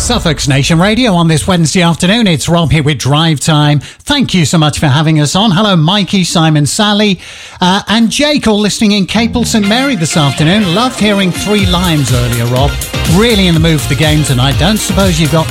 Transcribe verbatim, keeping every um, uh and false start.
Suffolk's Nation Radio on this Wednesday afternoon. It's Rob here with Drive Time. Thank you so much for having us on. Hello, Mikey, Simon, Sally, uh, and Jake, all listening in Capel St Mary this afternoon. Loved hearing Three Limes earlier, Rob. Really in the mood for the game tonight. Don't suppose you've got